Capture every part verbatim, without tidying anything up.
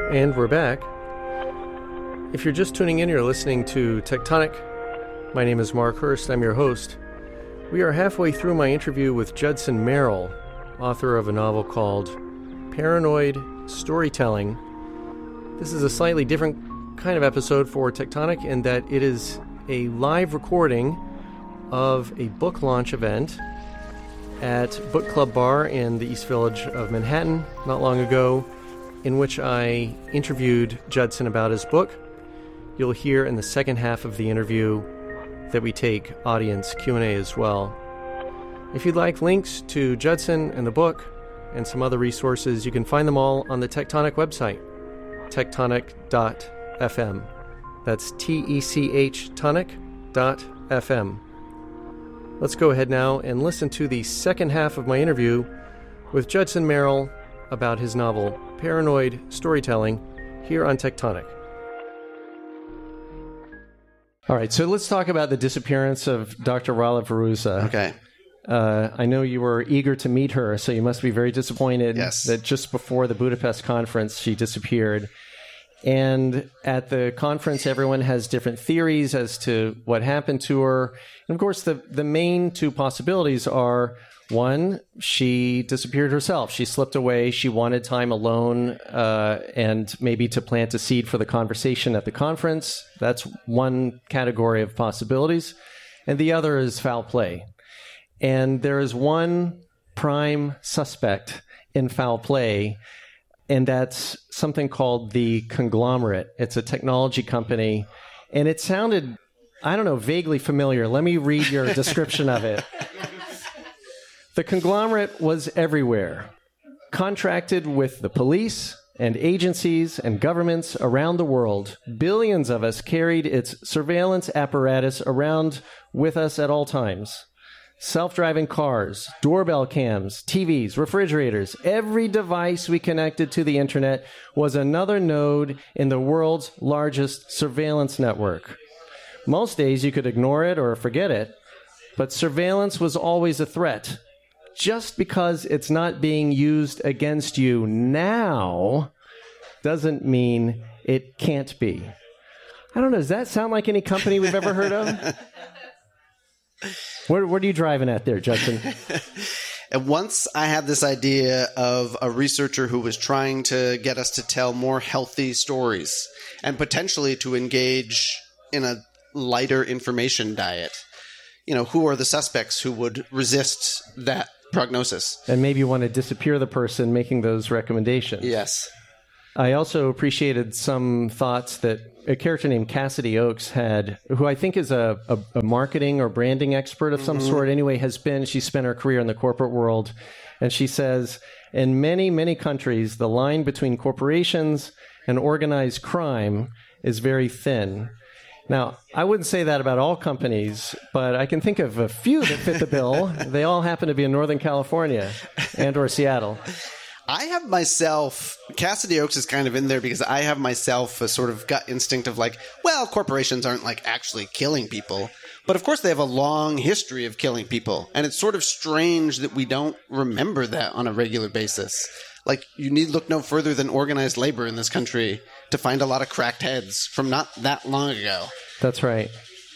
And we're back. If you're just tuning in, you're listening to Tectonic. My name is Mark Hurst. I'm your host. We are halfway through my interview with Judson Merrill, author of a novel called Paranoid Storytelling. This is a slightly different kind of episode for Tectonic in that it is a live recording of a book launch event at Book Club Bar in the East Village of Manhattan not long ago, in which I interviewed Judson about his book. You'll hear in the second half of the interview that we take audience Q and A as well. If you'd like links to Judson and the book and some other resources, you can find them all on the Tectonic website, tectonic dot f m. That's T E C H tonic dot f m. Let's go ahead now and listen to the second half of my interview with Judson Merrill about his novel Paranoid Storytelling here on Tectonic. All right, so let's talk about the disappearance of Doctor Rala Veruza. Okay. Uh, I know you were eager to meet her, so you must be very disappointed yes. that just before the Budapest conference, she disappeared. And at the conference, everyone has different theories as to what happened to her. And of course, the, the main two possibilities are, one, she disappeared herself. She slipped away. She wanted time alone uh, and maybe to plant a seed for the conversation at the conference. That's one category of possibilities. And the other is foul play. And there is one prime suspect in foul play, and that's something called the Conglomerate. It's a technology company, and it sounded, I don't know, vaguely familiar. Let me read your description of it. The Conglomerate was everywhere, contracted with the police and agencies and governments around the world. Billions of us carried its surveillance apparatus around with us at all times. Self-driving cars, doorbell cams, T Vs, refrigerators, every device we connected to the internet was another node in the world's largest surveillance network. Most days you could ignore it or forget it, but surveillance was always a threat. Just because it's not being used against you now doesn't mean it can't be. I don't know, does that sound like any company we've ever heard of? Where, what are you driving at there, Judson? And once I had this idea of a researcher who was trying to get us to tell more healthy stories and potentially to engage in a lighter information diet. You know, who are the suspects who would resist that prognosis? And maybe you want to disappear the person making those recommendations. Yes. I also appreciated some thoughts that a character named Cassidy Oakes had, who I think is a, a, a marketing or branding expert of some mm-hmm. sort. Anyway, has been, she spent her career in the corporate world. And she says, in many, many countries, the line between corporations and organized crime is very thin. Now, I wouldn't say that about all companies, but I can think of a few that fit the bill. They all happen to be in Northern California and or Seattle. I have myself, Cassidy Oakes is kind of in there because I have myself a sort of gut instinct of like, well, corporations aren't like actually killing people. But of course they have a long history of killing people. And it's sort of strange that we don't remember that on a regular basis. Like, you need look no further than organized labor in this country to find a lot of cracked heads from not that long ago. That's right.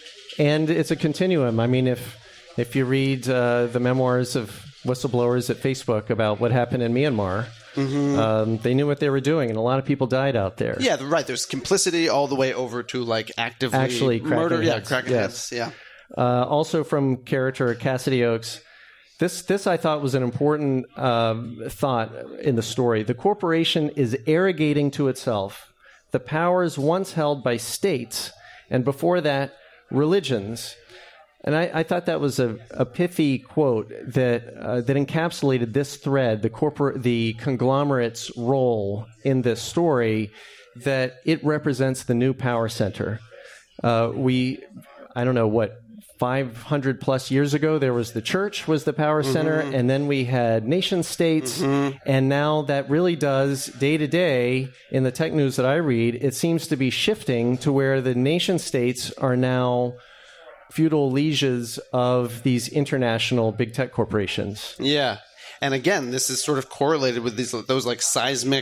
And it's a continuum. I mean, if if you read uh, the memoirs of whistleblowers at Facebook about what happened in Myanmar, mm-hmm. um, they knew what they were doing, and a lot of people died out there. Yeah, right. There's complicity all the way over to, like, actively Actually murder. Heads. Yeah, cracking yes. heads. Yeah. Uh, also from character Cassidy Oakes, This, this I thought was an important uh, thought in the story. The corporation is arrogating to itself the powers once held by states, and before that, religions. And I, I thought that was a, a pithy quote that uh, that encapsulated this thread, the corporate, the conglomerate's role in this story, that it represents the new power center. Uh, we, I don't know what, five hundred plus years ago, there was the church was the power center, mm-hmm. and then we had nation states, mm-hmm. and now that really does, day to day, in the tech news that I read, it seems to be shifting to where the nation states are now feudal lieges of these international big tech corporations. Yeah. And again, this is sort of correlated with these those like seismic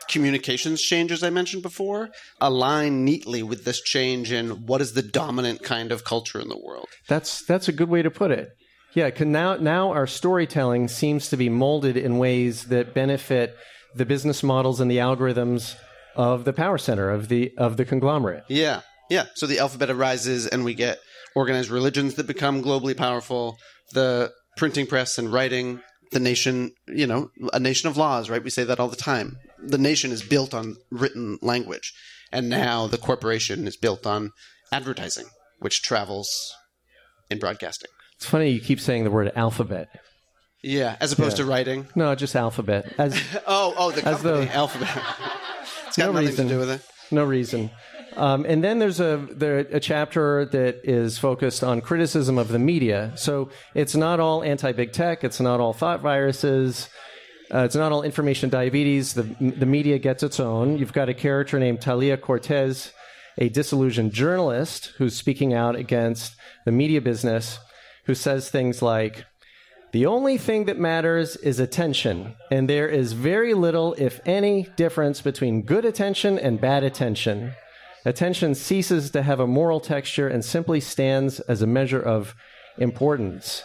communications changes I mentioned before align neatly with this change in what is the dominant kind of culture in the world. That's that's a good way to put it. Yeah, 'cause now now our storytelling seems to be molded in ways that benefit the business models and the algorithms of the power center, of the of the conglomerate. Yeah, yeah. So the alphabet arises and we get organized religions that become globally powerful, the printing press and writing, the nation, you know, a nation of laws, right? We say that all the time. The nation is built on written language. And now the corporation is built on advertising, which travels in broadcasting. It's funny you keep saying the word alphabet. Yeah, as opposed Yeah. to writing. No, just alphabet. As Oh, oh, the As company, though- alphabet. It's got No nothing reason. to do with it. no reason. Um, and then there's a there, a chapter that is focused on criticism of the media. So it's not all anti-big tech. It's not all thought viruses. Uh, it's not all information diabetes. The the media gets its own. You've got a character named Talia Cortez, a disillusioned journalist who's speaking out against the media business, who says things like, "The only thing that matters is attention, and there is very little, if any, difference between good attention and bad attention. Attention ceases to have a moral texture and simply stands as a measure of importance."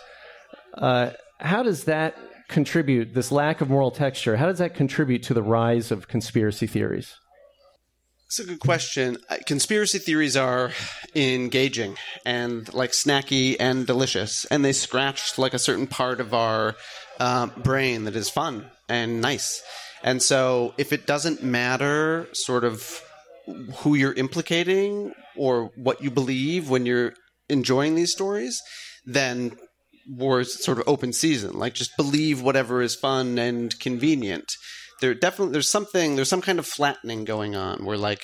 Uh, how does that contribute, this lack of moral texture, how does that contribute to the rise of conspiracy theories? That's a good question. Uh, Conspiracy theories are engaging and like snacky and delicious, and they scratch like a certain part of our um, brain that is fun and nice. And so if it doesn't matter sort of who you're implicating or what you believe when you're enjoying these stories, then war's sort of open season. Like just believe whatever is fun and convenient. There definitely there's something there's some kind of flattening going on where like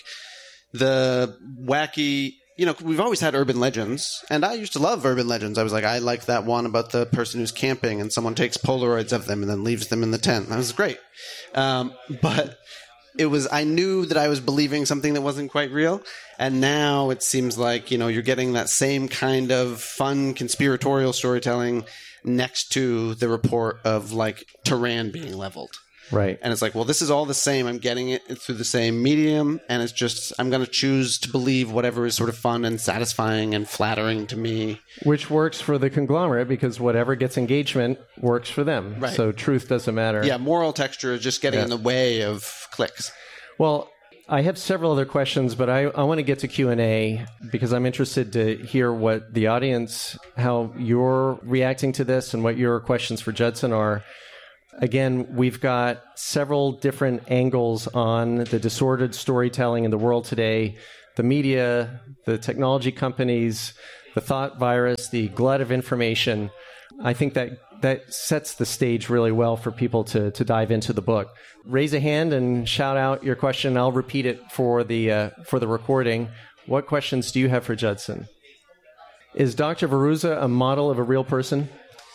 the wacky, you know, we've always had urban legends, and I used to love urban legends. I was like, I like that one about the person who's camping and someone takes Polaroids of them and then leaves them in the tent. That was great. Um, but it was I knew that I was believing something that wasn't quite real, and now it seems like, you know, you're getting that same kind of fun conspiratorial storytelling next to the report of like Tehran being leveled. Right. And it's like, well, this is all the same. I'm getting it through the same medium, and it's just I'm going to choose to believe whatever is sort of fun and satisfying and flattering to me. Which works for the conglomerate because whatever gets engagement works for them. Right. So truth doesn't matter. Yeah, moral texture is just getting Yeah. in the way of clicks. Well, I have several other questions, but I, I want to get to Q and A because I'm interested to hear what the audience, how you're reacting to this and what your questions for Judson are. Again, we've got several different angles on the disordered storytelling in the world today. The media, the technology companies, the thought virus, the glut of information. I think that that sets the stage really well for people to, to dive into the book. Raise a hand and shout out your question. I'll repeat it for the uh, for the recording. What questions do you have for Judson? Is Doctor Veruza a model of a real person?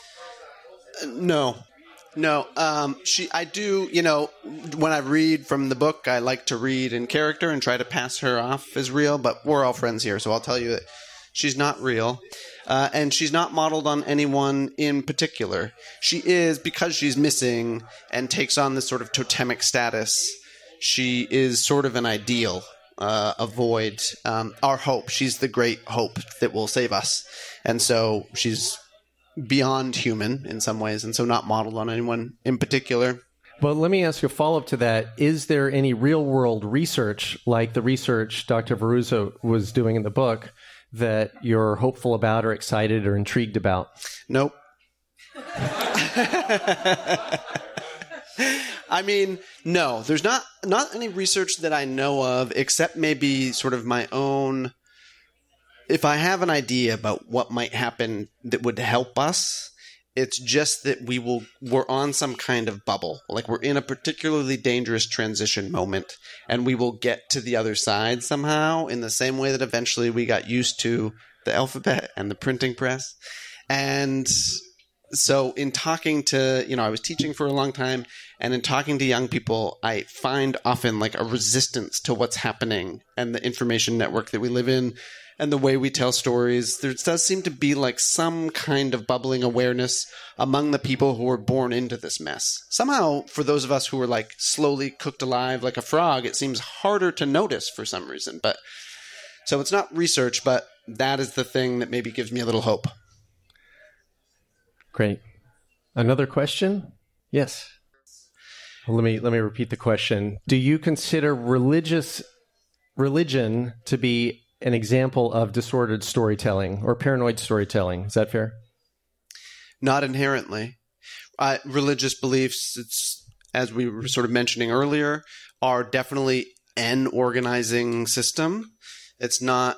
No. No, um, she. I do. You know, when I read from the book, I like to read in character and try to pass her off as real. But we're all friends here, so I'll tell you that she's not real, uh, and she's not modeled on anyone in particular. She is, because she's missing and takes on this sort of totemic status. She is sort of an ideal, uh, a void, um, our hope. She's the great hope that will save us, and so she's beyond human in some ways, and so not modeled on anyone in particular. Well, let me ask you a follow-up to that. Is there any real-world research, like the research Doctor Veruza was doing in the book, that you're hopeful about or excited or intrigued about? Nope. I mean, no. There's not not any research that I know of, except maybe sort of my own. If I have an idea about what might happen that would help us, it's just that we will, we're on some kind of bubble. Like we're in a particularly dangerous transition moment, and we will get to the other side somehow in the same way that eventually we got used to the alphabet and the printing press. And so in talking to, you know, I was teaching for a long time, and in talking to young people, I find often like a resistance to what's happening and the information network that we live in. and the way we tell stories, there does seem to be like some kind of bubbling awareness among the people who were born into this mess. Somehow, for those of us who were like slowly cooked alive like a frog, it seems harder to notice for some reason. But so it's not research, but that is the thing that maybe gives me a little hope. Great. Another question? Yes. Well, let me let me repeat the question. Do you consider religious religion to be an example of disordered storytelling or paranoid storytelling? Is that fair? Not inherently. Uh, religious beliefs, it's, as we were sort of mentioning earlier, are definitely an organizing system. It's not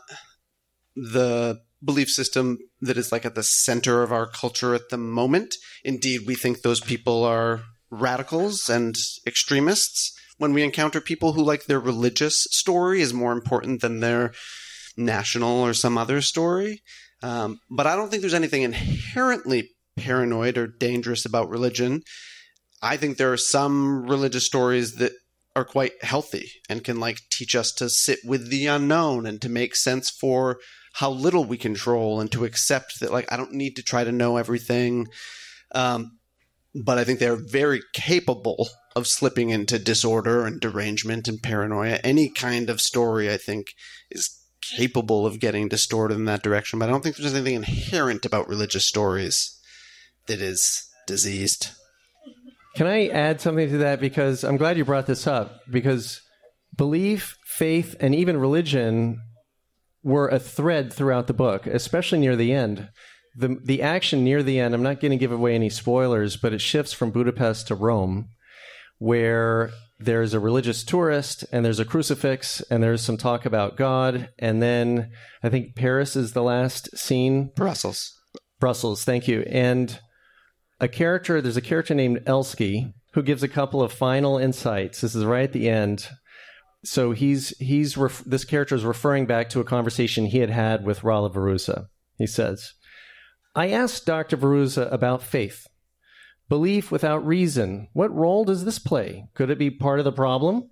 the belief system that is like at the center of our culture at the moment. Indeed, we think those people are radicals and extremists when we encounter people who like their religious story is more important than their national or some other story. Um, but I don't think there's anything inherently paranoid or dangerous about religion. I think there are some religious stories that are quite healthy and can like teach us to sit with the unknown and to make sense for how little we control and to accept that like I don't need to try to know everything. Um, but I think they're very capable of slipping into disorder and derangement and paranoia. Any kind of story, I think, is capable of getting distorted in that direction. But I don't think there's anything inherent about religious stories that is diseased. Can I add something to that? Because I'm glad you brought this up, because belief, faith, and even religion were a thread throughout the book, especially near the end. The the action near the end, I'm not going to give away any spoilers, but it shifts from Budapest to Rome, where there's a religious tourist and there's a crucifix and there's some talk about God. And then I think Paris is the last scene. Brussels. Brussels, thank you. And a character, there's a character named Elsky who gives a couple of final insights. This is right at the end. So he's he's ref- this character is referring back to a conversation he had had with Rala Veruza. He says, I asked Doctor Veruza about faith. Belief without reason. What role does this play? Could it be part of the problem?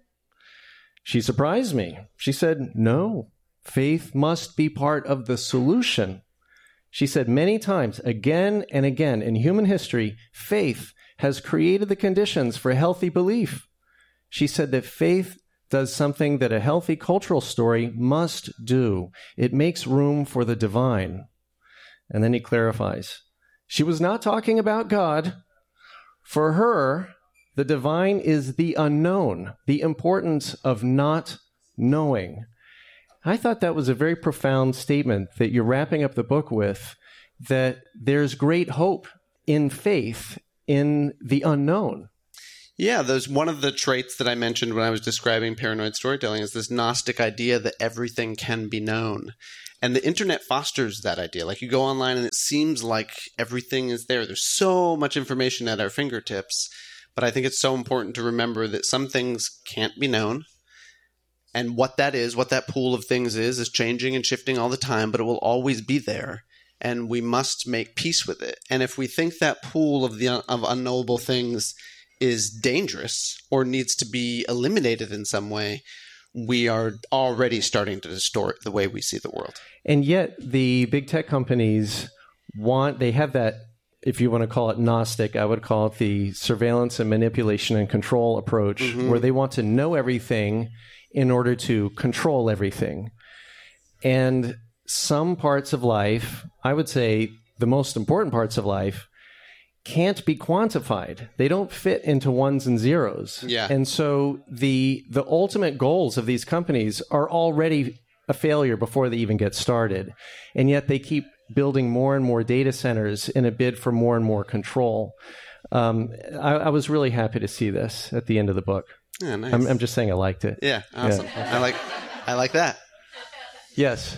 She surprised me. She said, no, faith must be part of the solution. She said many times, again and again, in human history, faith has created the conditions for healthy belief. She said that faith does something that a healthy cultural story must do. It makes room for the divine. And then he clarifies. She was not talking about God. For her, the divine is the unknown, the importance of not knowing. I thought that was a very profound statement that you're wrapping up the book with, that there's great hope in faith in the unknown. Yeah, there's one of the traits that I mentioned when I was describing paranoid storytelling is this Gnostic idea that everything can be known. And the internet fosters that idea. Like you go online and it seems like everything is there. There's so much information at our fingertips. But I think it's so important to remember that some things can't be known. And what that is, what that pool of things is, is changing and shifting all the time, but it will always be there. And we must make peace with it. And if we think that pool of the of unknowable things is dangerous or needs to be eliminated in some way, we are already starting to distort the way we see the world. And yet the big tech companies want, they have that, if you want to call it Gnostic, I would call it the surveillance and manipulation and control approach, mm-hmm. where they want to know everything in order to control everything. And some parts of life, I would say the most important parts of life, can't be quantified. They don't fit into ones and zeros. Yeah. And so the the ultimate goals of these companies are already a failure before they even get started. And yet they keep building more and more data centers in a bid for more and more control. Um, I, I was really happy to see this at the end of the book. Yeah, nice. I'm, I'm just saying I liked it. Yeah, awesome. Yeah. I like I like that. Yes.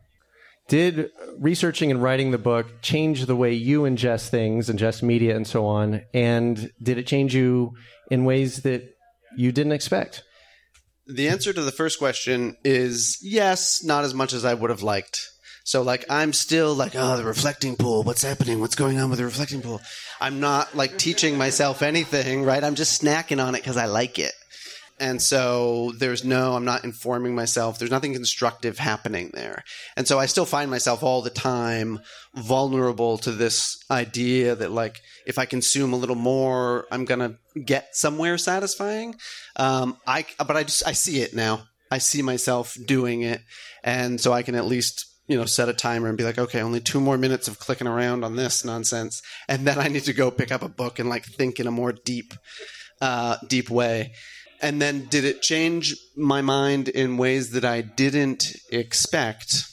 Did researching and writing the book change the way you ingest things, ingest media and so on? And did it change you in ways that you didn't expect? The answer to the first question is yes, not as much as I would have liked. So like I'm still like, oh, the reflecting pool, what's happening? What's going on with the reflecting pool? I'm not like teaching myself anything, right? I'm just snacking on it because I like it. And so there's no, I'm not informing myself. There's nothing constructive happening there. And so I still find myself all the time vulnerable to this idea that, like, if I consume a little more, I'm going to get somewhere satisfying. Um, I, but I just, I see it now. I see myself doing it. And so I can at least, you know, set a timer and be like, okay, only two more minutes of clicking around on this nonsense. And then I need to go pick up a book and, like, think in a more deep, uh, deep way. And then did it change my mind in ways that I didn't expect?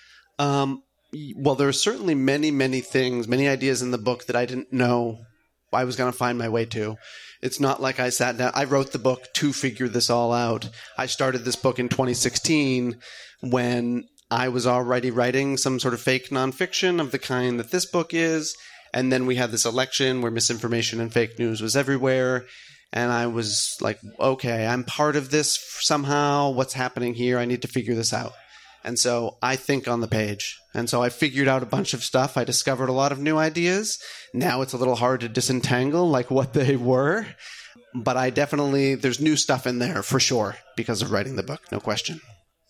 Um, well, there are certainly many, many things, many ideas in the book that I didn't know I was going to find my way to. It's not like I sat down. I wrote the book to figure this all out. I started this book in twenty sixteen when I was already writing some sort of fake nonfiction of the kind that this book is. And then we had this election where misinformation and fake news was everywhere. And I was like, okay, I'm part of this somehow. What's happening here? I need to figure this out. And so I think on the page. And so I figured out a bunch of stuff. I discovered a lot of new ideas. Now it's a little hard to disentangle, like, what they were. But I definitely, there's new stuff in there for sure because of writing the book. No question.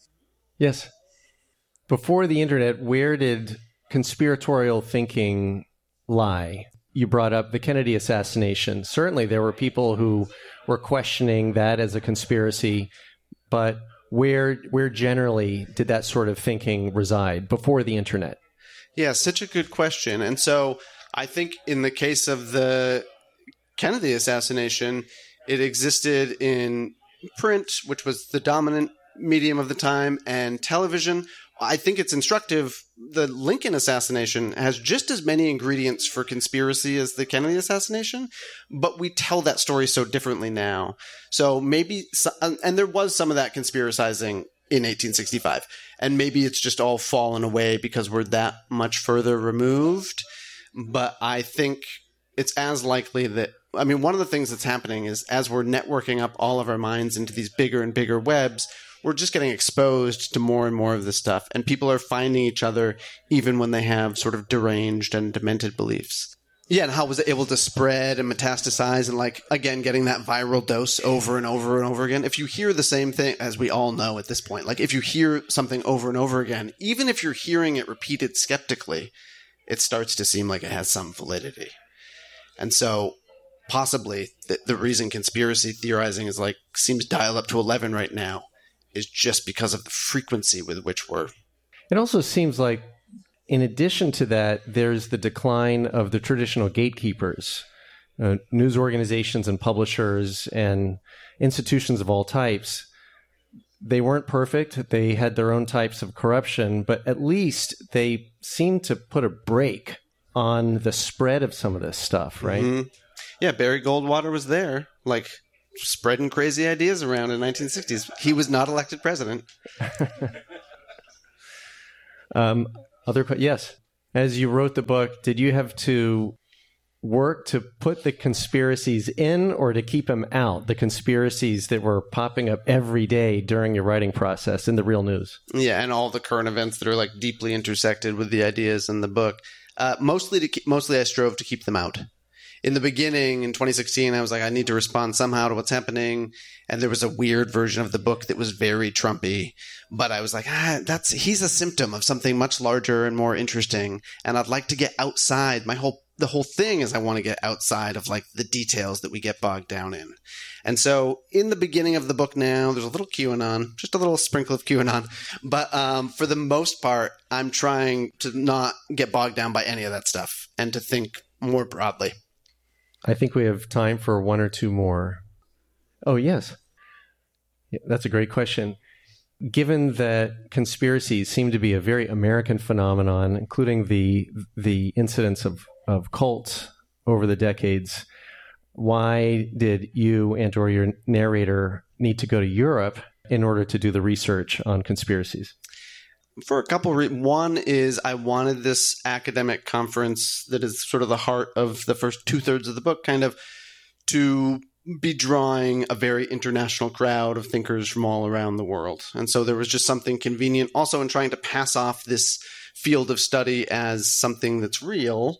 Yes. Before the internet, where did conspiratorial thinking lie? You brought up the Kennedy assassination. Certainly there were people who were questioning that as a conspiracy, but where where generally did that sort of thinking reside before the internet? Yeah, such a good question. And so I think in the case of the Kennedy assassination, it existed in print, which was the dominant medium of the time, and television. I think it's instructive. The Lincoln assassination has just as many ingredients for conspiracy as the Kennedy assassination, but we tell that story so differently now. So maybe, and there was some of that conspiracizing in eighteen sixty-five, and maybe it's just all fallen away because we're that much further removed. But I think it's as likely that, I mean, one of the things that's happening is as we're networking up all of our minds into these bigger and bigger webs, we're just getting exposed to more and more of this stuff. And people are finding each other even when they have sort of deranged and demented beliefs. Yeah, and how was it able to spread and metastasize and, like, again, getting that viral dose over and over and over again? If you hear the same thing, as we all know at this point, like, if you hear something over and over again, even if you're hearing it repeated skeptically, it starts to seem like it has some validity. And so possibly the, the reason conspiracy theorizing is, like, seems dialed up to eleven right now is just because of the frequency with which we're... It also seems like, in addition to that, there's the decline of the traditional gatekeepers, uh, news organizations and publishers and institutions of all types. They weren't perfect. They had their own types of corruption, but at least they seemed to put a brake on the spread of some of this stuff, right? Mm-hmm. Yeah, Barry Goldwater was there, like, spreading crazy ideas around in the nineteen sixties. He was not elected president. um, other, yes. As you wrote the book, did you have to work to put the conspiracies in or to keep them out? The conspiracies that were popping up every day during your writing process in the real news. Yeah, and all the current events that are, like, deeply intersected with the ideas in the book. Uh, mostly, to keep, mostly I strove to keep them out. In the beginning, in twenty sixteen, I was like, I need to respond somehow to what's happening. And there was a weird version of the book that was very Trumpy. But I was like, ah, that's he's a symptom of something much larger and more interesting. And I'd like to get outside. My whole the whole thing is I want to get outside of, like, the details that we get bogged down in. And so in the beginning of the book now, there's a little QAnon, just a little sprinkle of QAnon. But um, for the most part, I'm trying to not get bogged down by any of that stuff and to think more broadly. I think we have time for one or two more. Oh, yes. Yeah, that's a great question. Given that conspiracies seem to be a very American phenomenon, including the the incidents of, of cults over the decades, why did you and or your narrator need to go to Europe in order to do the research on conspiracies? For a couple of reasons. One is I wanted this academic conference that is sort of the heart of the first two-thirds of the book kind of to be drawing a very international crowd of thinkers from all around the world. And so there was just something convenient also in trying to pass off this field of study as something that's real.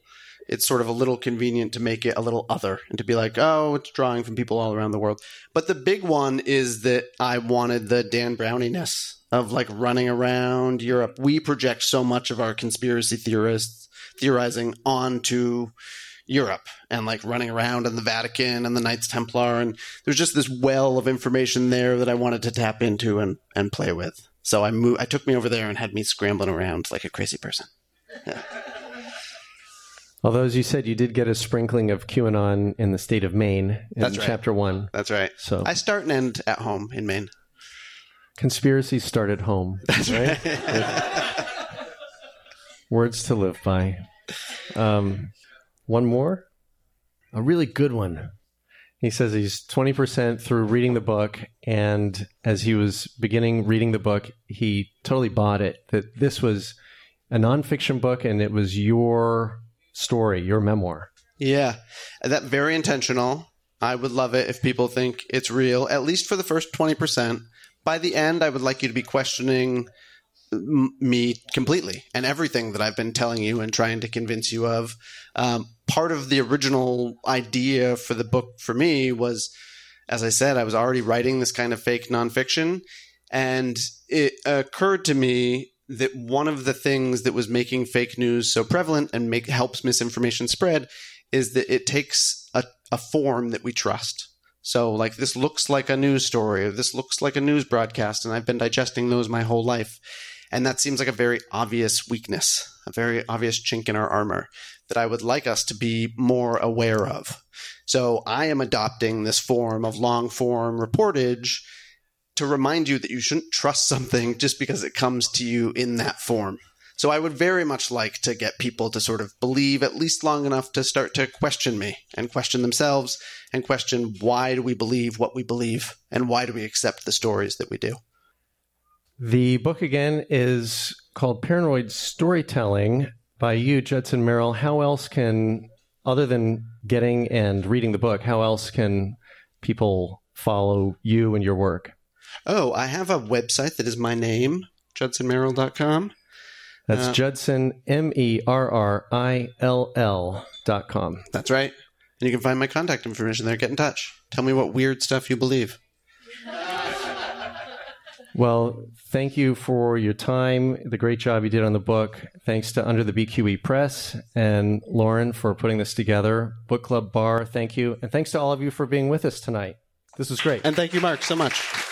it's sort of a little convenient to make it a little other and to be like, oh, it's drawing from people all around the world. But the big one is that I wanted the Dan Browniness of like running around Europe. We project so much of our conspiracy theorists theorizing onto Europe and like running around in the Vatican and the Knights Templar. And there's just this well of information there that I wanted to tap into and, and play with. So I moved, I took me over there and had me scrambling around like a crazy person. Yeah. Although, as you said, you did get a sprinkling of QAnon in the state of Maine in That's right. chapter one. That's right. So I start and end at home in Maine. Conspiracies start at home. That's right. Words to live by. Um, one more? A really good one. He says he's twenty percent through reading the book, and as he was beginning reading the book, he totally bought it, that this was a nonfiction book and it was your story, your memoir. Yeah, that very intentional. I would love it if people think it's real, at least for the first twenty percent. By the end, I would like you to be questioning m- me completely and everything that I've been telling you and trying to convince you of. Um, part of the original idea for the book for me was, as I said, I was already writing this kind of fake nonfiction, and it occurred to me that one of the things that was making fake news so prevalent and make helps misinformation spread is that it takes a, a form that we trust. So like, this looks like a news story, or this looks like a news broadcast, and I've been digesting those my whole life. And that seems like a very obvious weakness, a very obvious chink in our armor that I would like us to be more aware of. So I am adopting this form of long form reportage to remind you that you shouldn't trust something just because it comes to you in that form. So I would very much like to get people to sort of believe at least long enough to start to question me and question themselves and question, why do we believe what we believe and why do we accept the stories that we do? The book again is called Paranoid Storytelling by you, Judson Merrill. How else can, other than getting and reading the book, how else can people follow you and your work? Oh, I have a website that is my name, judson merrill dot com. That's uh, Judson, M E R R I L L dot com. That's right. And you can find my contact information there. Get in touch. Tell me what weird stuff you believe. Well, thank you for your time, the great job you did on the book. Thanks to Under the B Q E Press and Lauren for putting this together. Book Club Bar, thank you. And thanks to all of you for being with us tonight. This was great. And thank you, Mark, so much.